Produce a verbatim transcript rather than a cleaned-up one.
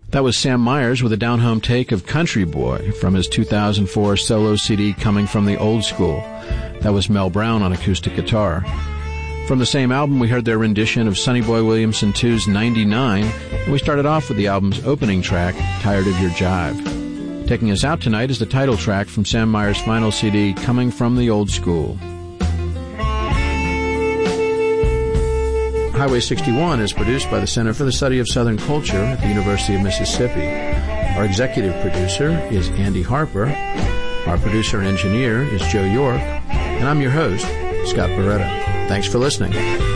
That was Sam Myers with a down-home take of Country Boy from his two thousand four solo C D Coming from the Old School. That was Mel Brown on acoustic guitar. From the same album, we heard their rendition of Sonny Boy Williamson two's ninety-nine, and we started off with the album's opening track, Tired of Your Jive. Taking us out tonight is the title track from Sam Myers' final C D, Coming from the Old School. Highway sixty-one is produced by the Center for the Study of Southern Culture at the University of Mississippi. Our executive producer is Andy Harper. Our producer and engineer is Joe York. And I'm your host, Scott Barretta. Thanks for listening.